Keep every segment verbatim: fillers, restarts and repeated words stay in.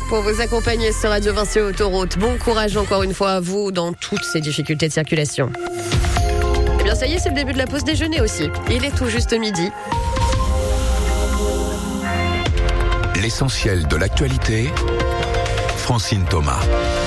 pour vous accompagner sur Radio Vinci Autoroute. Bon courage encore une fois à vous dans toutes ces difficultés de circulation. Eh bien ça y est, c'est le début de la pause déjeuner aussi. Il est tout juste midi. L'essentiel de l'actualité, Francine Thomas.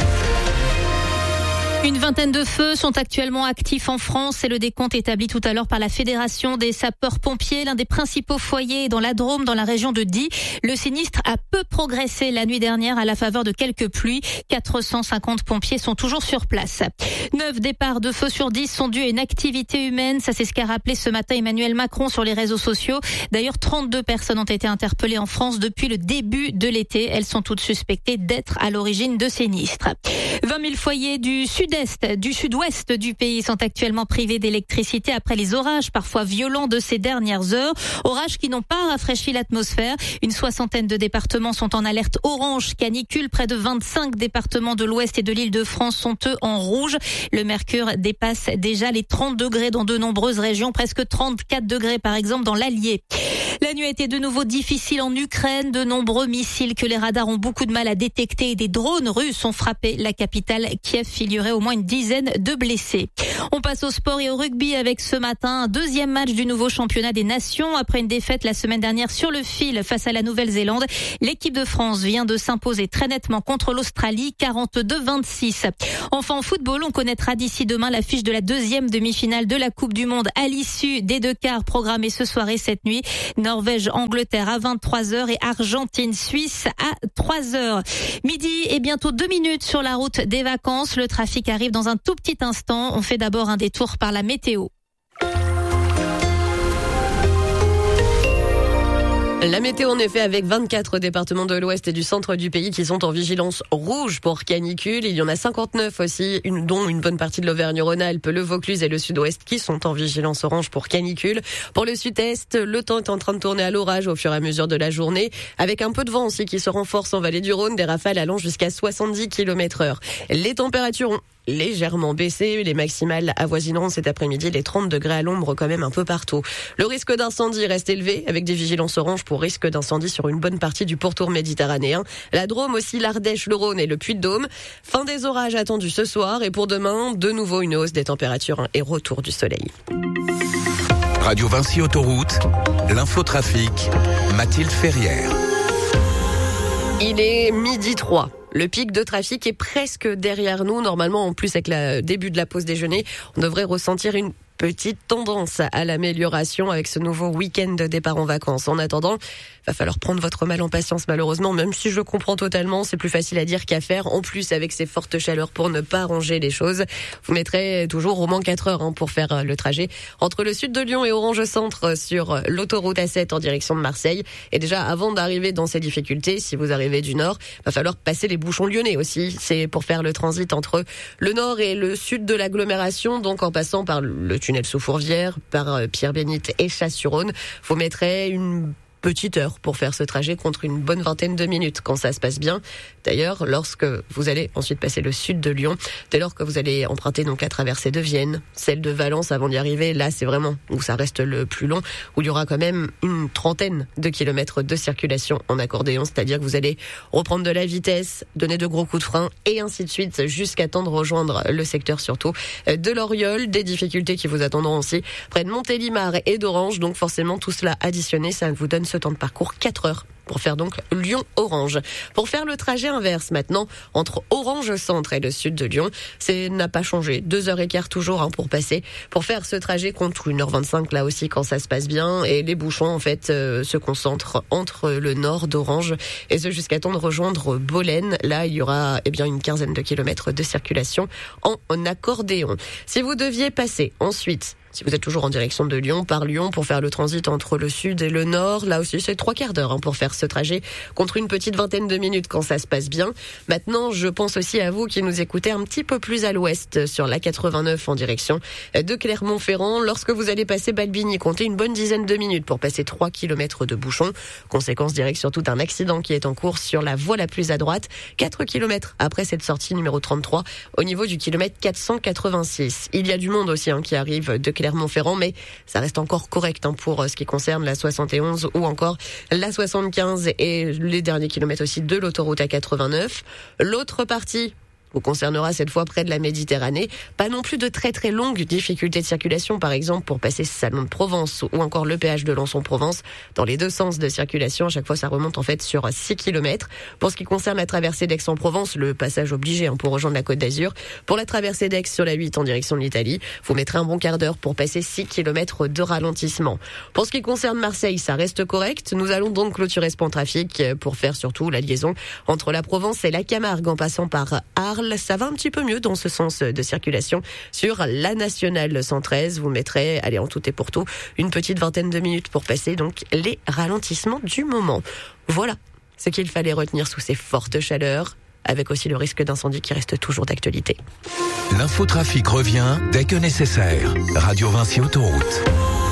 Une vingtaine de feux sont actuellement actifs en France. C'est le décompte établi tout à l'heure par la Fédération des sapeurs-pompiers. L'un des principaux foyers est dans la Drôme, dans la région de Die. Le sinistre a peu progressé la nuit dernière à la faveur de quelques pluies. quatre cent cinquante pompiers sont toujours sur place. Neuf départs de feux sur dix sont dus à une activité humaine. Ça, c'est ce qu'a rappelé ce matin Emmanuel Macron sur les réseaux sociaux. D'ailleurs, trente-deux personnes ont été interpellées en France depuis le début de l'été. Elles sont toutes suspectées d'être à l'origine de sinistres. vingt mille foyers du sud du sud-ouest du pays sont actuellement privés d'électricité après les orages parfois violents de ces dernières heures. Orages qui n'ont pas rafraîchi l'atmosphère. Une soixantaine de départements sont en alerte orange canicule. Près de vingt-cinq départements de l'ouest et de l'Île-de-France sont eux en rouge. Le mercure dépasse déjà les trente degrés dans de nombreuses régions, presque trente-quatre degrés par exemple dans l'Allier. La nuit a été de nouveau difficile en Ukraine. De nombreux missiles que les radars ont beaucoup de mal à détecter et des drones russes ont frappé la capitale Kiev. Figurait au moins une dizaine de blessés. On passe au sport et au rugby avec ce matin un deuxième match du nouveau championnat des nations. Après une défaite la semaine dernière sur le fil face à la Nouvelle-Zélande, l'équipe de France vient de s'imposer très nettement contre l'Australie, quarante-deux à vingt-six. Enfin en football, on connaîtra d'ici demain l'affiche de la deuxième demi-finale de la Coupe du Monde à l'issue des deux quarts programmés ce soir et cette nuit. Norvège-Angleterre à vingt-trois heures et Argentine-Suisse à trois heures. Midi et bientôt deux minutes sur la route des vacances. Le trafic arrive dans un tout petit instant. On fait d'abord un détour par la météo. La météo en effet avec vingt-quatre départements de l'ouest et du centre du pays qui sont en vigilance rouge pour canicule. Il y en a cinquante-neuf aussi, une, dont une bonne partie de l'Auvergne-Rhône-Alpes, le Vaucluse et le sud-ouest qui sont en vigilance orange pour canicule. Pour le sud-est, le temps est en train de tourner à l'orage au fur et à mesure de la journée, avec un peu de vent aussi qui se renforce en vallée du Rhône, des rafales allant jusqu'à soixante-dix kilomètres heure. Les températures ont légèrement baissé, les maximales avoisineront cet après-midi les trente degrés à l'ombre quand même un peu partout. Le risque d'incendie reste élevé avec des vigilances orange pour risque d'incendie sur une bonne partie du pourtour méditerranéen. La Drôme aussi, l'Ardèche, le Rhône et le Puy-de-Dôme. Fin des orages attendus ce soir et pour demain, de nouveau une hausse des températures et retour du soleil. Radio Vinci Autoroute, l'infotrafic, Mathilde Ferrière. Il est midi trois. Le pic de trafic est presque derrière nous. Normalement, en plus, avec le début de la pause déjeuner, on devrait ressentir une petite tendance à l'amélioration avec ce nouveau week-end de départ en vacances. En attendant, va falloir prendre votre mal en patience malheureusement, même si je comprends totalement, c'est plus facile à dire qu'à faire. En plus, avec ces fortes chaleurs pour ne pas arranger les choses, vous mettrez toujours au moins quatre heures hein, pour faire le trajet entre le sud de Lyon et Orange Centre sur l'autoroute A sept en direction de Marseille. Et déjà, avant d'arriver dans ces difficultés, si vous arrivez du nord, va falloir passer les bouchons lyonnais aussi. C'est pour faire le transit entre le nord et le sud de l'agglomération, donc en passant par le tunnel sous Fourvière, par Pierre-Bénite et Chasse-sur-Rhône. Vous mettrez une petite heure pour faire ce trajet contre une bonne vingtaine de minutes quand ça se passe bien. D'ailleurs, lorsque vous allez ensuite passer le sud de Lyon, dès lors que vous allez emprunter donc la traversée de Vienne, celle de Valence avant d'y arriver, là c'est vraiment où ça reste le plus long, où il y aura quand même une trentaine de kilomètres de circulation en accordéon, c'est-à-dire que vous allez reprendre de la vitesse, donner de gros coups de frein et ainsi de suite jusqu'à temps de rejoindre le secteur surtout de l'Oriol, des difficultés qui vous attendront aussi près de Montélimar et d'Orange, donc forcément tout cela additionné, ça vous donne ce temps de parcours quatre heures pour faire donc Lyon-Orange. Pour faire le trajet inverse maintenant, entre Orange Centre et le sud de Lyon, c'est n'a pas changé. Deux heures et quart toujours hein, pour passer. Pour faire ce trajet contre une heure vingt-cinq là aussi quand ça se passe bien. Et les bouchons en fait euh, se concentrent entre le nord d'Orange et ce jusqu'à temps de rejoindre Bolène. Là, il y aura eh bien une quinzaine de kilomètres de circulation en, en accordéon. Si vous deviez passer ensuite, si vous êtes toujours en direction de Lyon, par Lyon, pour faire le transit entre le sud et le nord, là aussi c'est trois quarts d'heure hein, pour faire ce trajet, contre une petite vingtaine de minutes quand ça se passe bien. Maintenant, je pense aussi à vous qui nous écoutez un petit peu plus à l'ouest, sur la quatre-vingt-neuf en direction de Clermont-Ferrand. Lorsque vous allez passer Balbigny, comptez une bonne dizaine de minutes pour passer trois kilomètres de bouchons. Conséquence directe surtout d'un accident qui est en cours sur la voie la plus à droite, quatre kilomètres après cette sortie numéro trente-trois, au niveau du kilomètre quatre cent quatre-vingt-six. Il y a du monde aussi hein, qui arrive de Clermont Clermont-Ferrand, mais ça reste encore correct hein, pour ce qui concerne la soixante et onze ou encore la soixante-quinze et les derniers kilomètres aussi de l'autoroute A quatre-vingt-neuf. L'autre partie vous concernera cette fois près de la Méditerranée. Pas non plus de très très longues difficultés de circulation, par exemple pour passer Salon de Provence ou encore le péage de Lançon-Provence. Dans les deux sens de circulation, à chaque fois ça remonte en fait sur six kilomètres. Pour ce qui concerne la traversée d'Aix-en-Provence, le passage obligé hein, pour rejoindre la Côte d'Azur. Pour la traversée d'Aix sur la huit en direction de l'Italie, vous mettrez un bon quart d'heure pour passer six kilomètres de ralentissement. Pour ce qui concerne Marseille, ça reste correct. Nous allons donc clôturer ce point de trafic pour faire surtout la liaison entre la Provence et la Camargue en passant par Arles. Ça va un petit peu mieux dans ce sens de circulation. Sur la nationale cent treize, vous mettrez, allez, en tout et pour tout, une petite vingtaine de minutes pour passer donc les ralentissements du moment. Voilà ce qu'il fallait retenir sous ces fortes chaleurs, avec aussi le risque d'incendie qui reste toujours d'actualité. L'infotrafic revient dès que nécessaire. Radio Vinci Autoroute.